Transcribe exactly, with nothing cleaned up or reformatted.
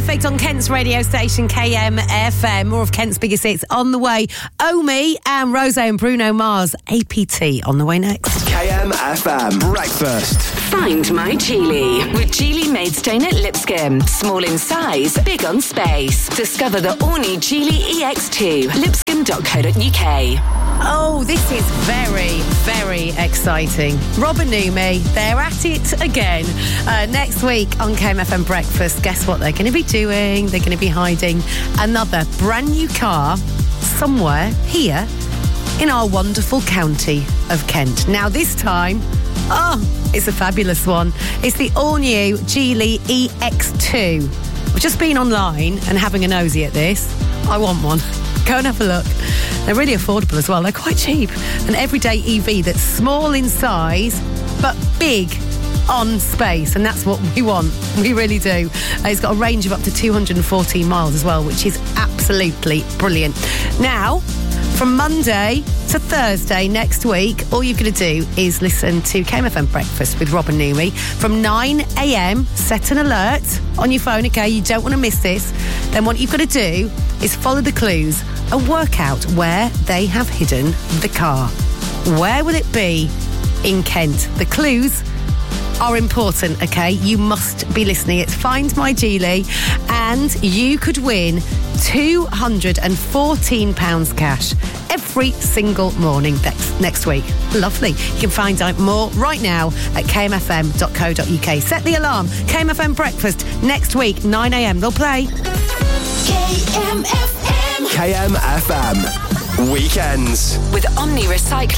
Perfect on Kent's radio station K M F M. More of Kent's biggest hits on the way. Omi and Rose and Bruno Mars. A P T on the way next. K M F M Breakfast. Find My Geely with Geely Maidstone at Lipscomb. Small in size, big on space. Discover the all-new Geely E X two. lipscomb dot co dot uk. Oh, this is very, very exciting. Rob and Numi, they're at it again. Uh, next week on K M F M Breakfast, guess what they're going to be doing? They're going to be hiding another brand new car somewhere here in our wonderful county of Kent. Now, this time, oh, it's a fabulous one. It's the all-new Geely E X two. I've just been online and having a nosy at this. I want one. Go and have a look. They're really affordable as well. They're quite cheap. An everyday E V that's small in size, but big on space. And that's what we want. We really do. Uh, it's got a range of up to two hundred fourteen miles as well, which is absolutely brilliant. Now, from Monday to Thursday next week, all you've got to do is listen to K M F M Breakfast with Rob and Numi from nine a.m. Set an alert on your phone, okay? You don't want to miss this. Then what you've got to do is follow the clues and work out where they have hidden the car. Where will it be in Kent? The clues are important, okay? You must be listening. It's Find My Geely, and you could win two hundred fourteen pounds cash every single morning next, next week. Lovely. You can find out more right now at k m f m dot co dot uk. Set the alarm. K M F M Breakfast next week, nine a.m. They'll play. K M F M. K M F M Weekends With Omni Recycling.